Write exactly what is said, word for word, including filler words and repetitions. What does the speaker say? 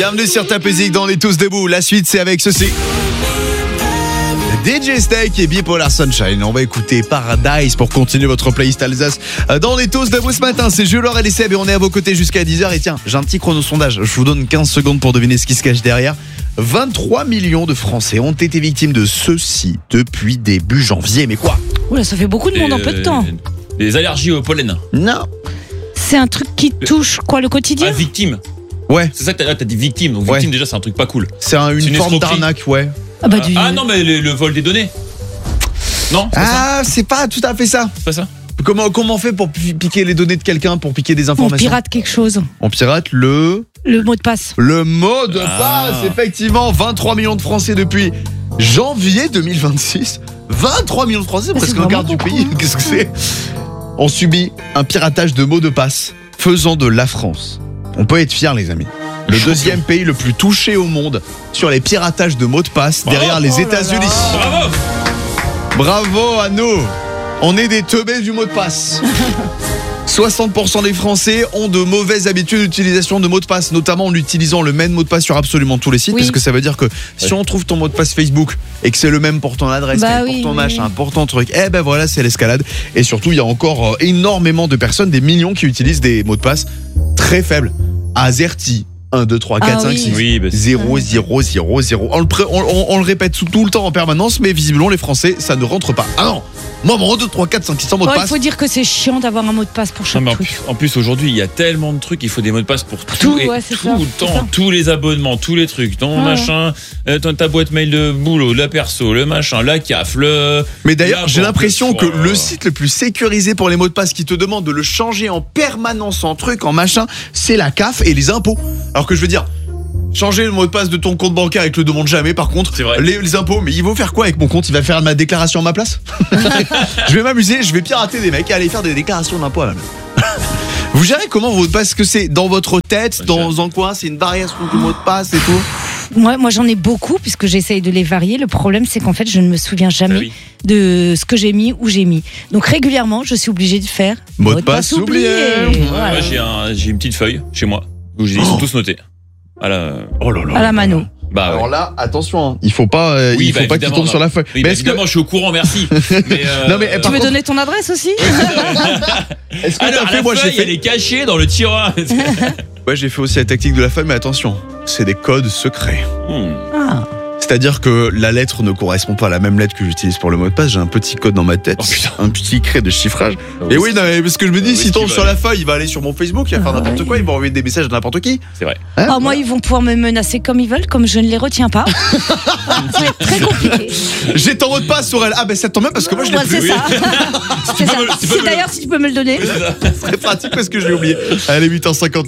Bienvenue sur Top Music dans les Tous Debout. La suite, c'est avec ceci. D J Snake et Bipolar Sunshine. On va écouter Paradise pour continuer votre playlist Alsace dans les Tous Debout ce matin. C'est Jules, Laure et les Seb et on est à vos côtés jusqu'à dix heures. Et tiens, j'ai un petit chrono sondage. Je vous donne quinze secondes pour deviner ce qui se cache derrière. vingt-trois millions de Français ont été victimes de ceci depuis début janvier. Mais quoi ? Oula, ça fait beaucoup de monde en peu de temps. Les allergies au pollen. Non. C'est un truc qui touche quoi, le quotidien ? Ah, victime. Ouais. C'est ça que t'as, t'as dit victime. Donc Ouais. victime déjà c'est un truc pas cool. C'est un, une, C'est une forme escroquerie. d'arnaque, ouais. Ah, bah, du... Ah non mais le, le vol des données. Non, c'est pas ça. Ah, c'est pas tout à fait ça. C'est pas ça. Comment, comment on fait pour pi- piquer les données de quelqu'un, pour piquer des on informations ? pirate quelque chose. On pirate le... Le mot de passe. Le mot de Ah. passe, effectivement. vingt-trois millions de Français depuis janvier deux mille vingt-six. vingt-trois millions de Français, Ah, presque c'est un quart du vraiment pays. beaucoup, hein. Qu'est-ce que c'est ? On subit un piratage de mots de passe faisant de la France. On peut être fiers, les amis. Le Champion. deuxième pays le plus touché au monde sur les piratages de mots de passe Bravo. derrière les Oh là États-Unis. là. Bravo. Bravo à nous. On est des teubés du mot de passe. soixante pour cent des Français ont de mauvaises habitudes d'utilisation de mots de passe, notamment en utilisant le même mot de passe sur absolument tous les sites, Oui. parce que ça veut dire que si on trouve ton mot de passe Facebook et que c'est le même pour ton adresse, Bah mail, oui, pour ton oui, machin, oui. pour ton truc, eh ben voilà, c'est l'escalade. Et surtout, il y a encore euh, énormément de personnes, des millions qui utilisent des mots de passe très faibles. AZERTY, un, deux, trois, quatre, Ah cinq, oui. six. Oui, bah, c'est- zéro, zéro, zéro, zéro. On le, pré- on, on- on le répète tout, tout le temps en permanence, mais visiblement les Français, ça ne rentre pas. Ah non, moi mon un, deux, trois, quatre, cinq, six cents mots de Ouais, il passe. faut dire que c'est chiant d'avoir un mot de passe pour Non, chaque mais en, truc. plus, en plus, aujourd'hui il y a tellement de trucs, il faut des mots de passe pour tout, Tout, et ouais, c'est tout ça, le c'est ça. temps, tous les abonnements, tous les trucs, ton Ouais. machin, euh, ton- ta boîte mail de boulot, la perso, le machin, la C A F, le. Mais d'ailleurs, la j'ai banque, l'impression que oh. le site le plus sécurisé pour les mots de passe qui te demande de le changer en permanence en truc, en machin, c'est la C A F et les impôts. Alors que je veux dire, changer le mot de passe de ton compte bancaire, il te le demande jamais. Par contre, C'est vrai. les, les impôts, mais ils vont faire quoi avec mon compte ? Il va faire ma déclaration à ma place ? Je vais m'amuser, je vais pirater des mecs et aller faire des déclarations d'impôts à la place. Vous gérez comment vos mots de passe ? Est-ce que c'est dans votre tête, dans un coin, c'est une variation du mot de passe et tout ? Moi, moi j'en ai beaucoup puisque j'essaye de les varier. Le problème, c'est qu'en fait, je ne me souviens jamais Bah oui. de ce que j'ai mis, où j'ai mis. Donc régulièrement, je suis obligée de faire Mot de passe oublié. Ouais, Voilà. Moi j'ai, un, j'ai une petite feuille chez moi où ils sont tous notés. À la, Oh là là. À la mano. bah, ouais. Alors là, attention, hein, il faut pas, euh, Oui, il faut bah, pas qu'il évidemment, tombe non. sur la feuille. Oui, Mais bah, est-ce que, évidemment, je suis au courant, merci. Mais, euh, Non, mais, Tu Par veux contre- donner ton adresse aussi est-ce que Alors, t'as fait, la moi j'ai feuille, fait. elle est cachée dans le tiroir. Ouais, j'ai fait aussi la tactique de la feuille, mais attention, c'est des codes secrets. Hmm. Ah. C'est-à-dire que la lettre ne correspond pas à la même lettre que j'utilise pour le mot de passe. J'ai un petit code dans ma tête, Oh, putain. un petit cret de chiffrage. Et oui, non, mais parce que je me dis, Où s'il est-ce tombe qu'il sur va la feuille, il va aller sur mon Facebook, il va faire Ah n'importe ouais. quoi, il va envoyer des messages à n'importe qui. C'est vrai. Hein Ah, moi, ils vont pouvoir me menacer comme ils veulent, comme je ne les retiens pas. Ça va être très compliqué. J'ai ton mot de passe, Sorel. Ah, ben ça tombe bien parce que moi je l'ai Ouais, c'est plus. ça. C'est ça. peux me le- tu peux C'est me le- d'ailleurs, si tu peux me le donner. C'est très pratique parce que je l'ai oublié. Allez, huit heures cinquante.